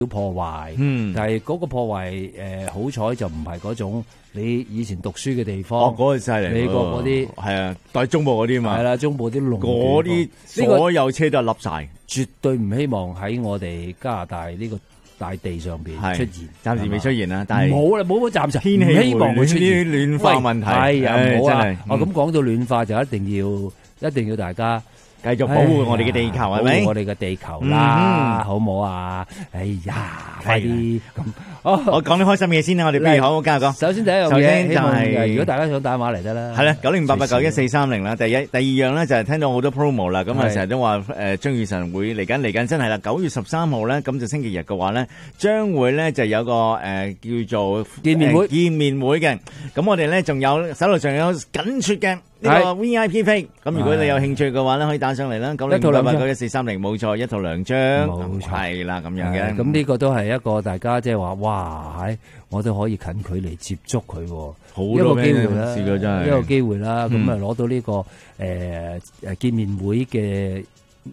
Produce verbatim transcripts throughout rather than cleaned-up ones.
破壞， 嗯， 但係嗰個破壞誒好彩就唔係嗰種你以前讀書嘅地方。 哦，嗰個犀利， 美國嗰啲係啊，但係中部嗰啲嘛， 係啦，中部啲農嗰啲所有車都係笠晒， 絕對唔希望喺我哋加拿大呢個大地上邊出現。 暫時未出現啦，但係冇啦，冇冇暫時天氣希望會出現啲暖化問題。 係啊，唔好啊！ 真係哦，咁講到暖化就一定要一定要大家。 繼續保護我哋嘅地球係咪？ 保護我哋嘅地球啦，好唔好啊？哎呀，快啲咁！ 我講啲開心嘢先啦，我哋不如好好加個。 首先第一樣嘢，就係如果大家想打電話嚟得啦。 係啦，九零八八九一四三零啦。第一、第二樣咧就係聽到好多 promo 啦。咁啊，成日都話誒張雨晨會嚟緊嚟緊，真係啦。九月十三號咧，咁就星期日嘅話咧，將會咧就有個誒叫做見面會見面會嘅。咁我哋咧仲有手頭上有緊缺嘅。呢個 V I P 飛，咁如果你有興趣嘅話咧，可以打上嚟啦，九零八八九一四三零，冇錯，一套兩張，冇錯，係啦咁樣嘅。 咁呢個都係一個大家即係話，哇，我都可以近距離接觸佢， 好一個機會啦， 試過真係一個機會啦。咁啊攞到呢個誒誒見面會嘅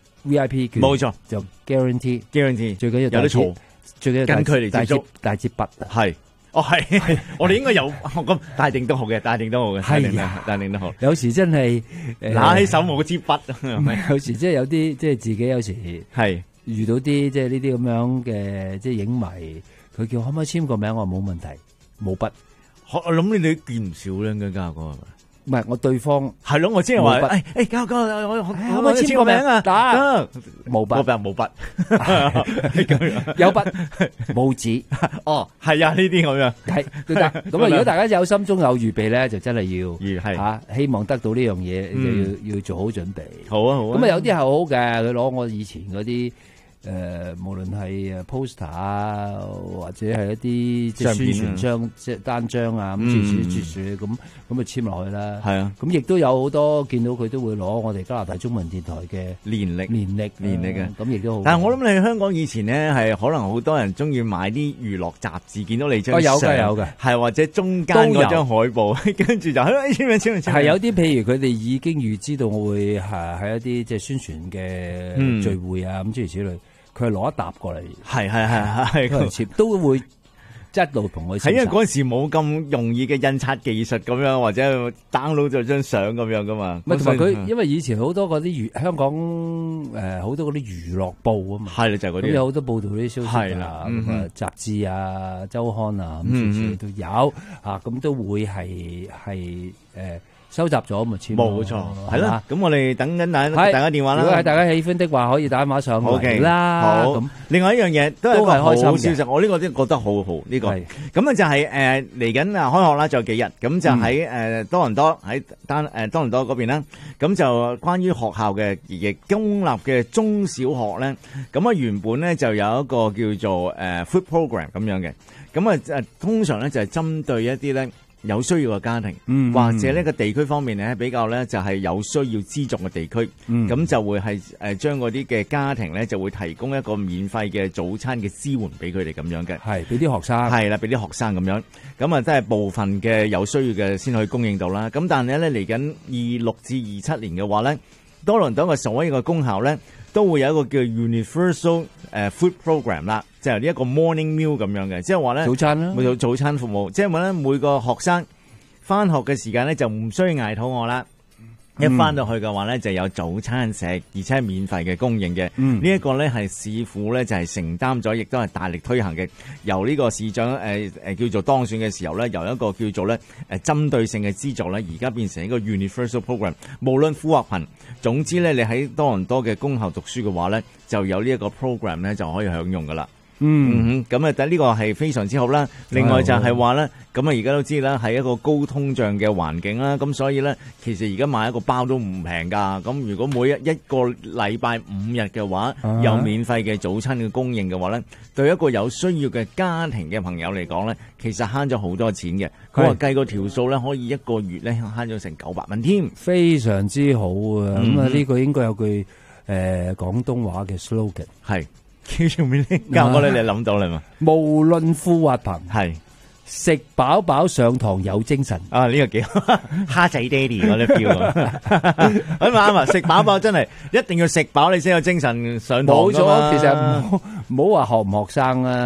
V I P 券， 冇錯， 就 guarantee guarantee， 最緊要有得嘈， 最緊要近距離接觸， 帶支筆， 係。哦，係，我哋應該有咁帶定都好嘅，帶定都好嘅，係啊，帶定都好。 有時真係拿起手冇支筆， 有時即係有啲即係自己有時係遇到啲即係呢啲咁樣嘅即係影迷，佢叫可唔可以簽個名，我話冇問題，冇筆。 我我諗你哋見唔少咧，應該嘉哥係咪？ 唔係，我對方係咯，我即係話，誒誒，嘉哥，我可唔可以簽個名啊？ 打冇筆， 冇筆，冇筆， 有筆冇紙。 哦，係啊，呢啲咁樣係都得。咁啊，如果大家有心中有預備咧，就真係要係吓，希望得到呢樣嘢，就要要做好準備。 好啊，好啊。 咁啊，有啲係好嘅，佢攞我以前嗰啲。誒、呃，無論係誒 poster 啊，或者係一啲即係宣傳張、即係單張啊，咁諸如此類咁，咁咪簽落去啦。係啊，咁亦都有好多見到佢都會攞我哋加拿大中文電台嘅年歷、 年歷、 年歷嘅， 咁亦都好。 但係我諗你香港以前咧係可能好多人中意買啲娛樂雜誌，見到你張相， 有嘅有嘅， 係或者中間嗰張海報，跟住就喺簽名簽名簽名。係有啲譬如佢哋已經預知到我會係喺一啲即係宣傳嘅聚會啊，咁諸如此類。佢係攞一沓過嚟， 係係係係， 接都會一路同佢。 係因為嗰時冇咁容易嘅印刷技術咁樣，或者 download 咗張相咁樣噶嘛。 唔係同埋佢，因為以前好多嗰啲娛香港誒好多嗰啲娛樂報啊嘛。 係啦，就係嗰啲。咁有好多報道啲消息啊，咁啊雜誌啊、週刊啊，咁諸如都有啊，咁都會係係誒。收集咗咪簽？ 冇錯，係啦。咁我哋等緊大家大家電話啦。 如果係大家喜歡的話，可以打電話上嚟啦。 好。咁另外一樣嘢都係一個好消息，我呢個都覺得好好呢個。咁啊就係誒嚟緊啊開學啦，仲有幾日。咁就喺誒多倫多喺單誒多倫多嗰邊啦。咁就關於學校嘅亦公立嘅中小學咧，咁啊原本咧就有一個叫做誒 food program 咁樣嘅。咁啊誒通常咧就係針對一啲咧。有需要嘅家庭，嗯、或者呢個地區方面咧比較咧就係有需要資助嘅地區，咁、嗯、就會係誒將嗰啲嘅家庭咧就會提供一個免費嘅早餐嘅支援俾佢哋咁樣嘅， 係俾啲學生， 係啦，俾啲學生咁樣，咁啊真係部分嘅有需要嘅先可以供應到啦。咁但係咧嚟緊二六至二七年嘅話咧，多倫多嘅所有嘅公校咧都會有一個叫 Universal 誒 Food Program 啦。就係呢一個 morning meal 咁樣嘅，即係話咧， 早餐啦， 冇做早餐服務，即係話咧每個學生翻學嘅時間咧就唔需要捱肚餓啦，嗯、一翻到去嘅話咧就有早餐食，而且係免費嘅供應嘅。呢、嗯、一個咧係市府咧就係承擔咗，亦都係大力推行嘅。由呢個市長誒誒、呃、叫做當選嘅時候咧，由一個叫做咧誒針對性嘅資助咧，而家變成一個 universal program， 無論富或貧，總之咧你喺多倫多嘅公校讀書嘅話咧，就有呢一個 program 咧就可以享用噶啦。嗯，咁啊，但呢個係非常之好啦。另外就係話咧，咁啊而家都知啦，係一個高通脹嘅環境啦。咁所以咧，其實而家買一個包都唔平噶。咁如果每一一個禮拜五日嘅話，啊、有免費嘅早餐嘅供應嘅話咧，對一個有需要嘅家庭嘅朋友嚟講咧，其實慳咗好多錢嘅。佢話計個條數咧，可以一個月咧慳咗成九百蚊添， 非常之好啊！咁啊呢個應該有句誒、呃、廣東話嘅 slogan 係。 叫做咩咧？教過你，你諗到啦嘛？ 無論富或貧， 係食飽飽上堂有精神啊！呢、這個幾好，蝦仔爹哋嗰啲 feel 啊，咁啱啊！食飽飽真係一定要食飽，你先有精神上堂㗎嘛。 冇錯，其實唔好唔好話學唔學生啊。